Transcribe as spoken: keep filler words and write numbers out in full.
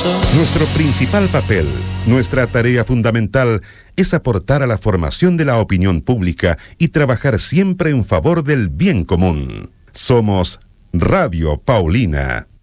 Nuestro principal papel, nuestra tarea fundamental, es aportar a la formación de la opinión pública y trabajar siempre en favor del bien común. Somos Radio Paulina.